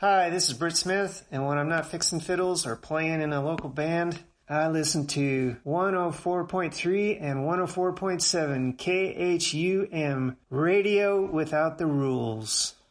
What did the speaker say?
Hi, this is Britt Smith, and when I'm not fixing fiddles or playing in a local band, I listen to 104.3 and 104.7 KHUM, Radio Without the Rules.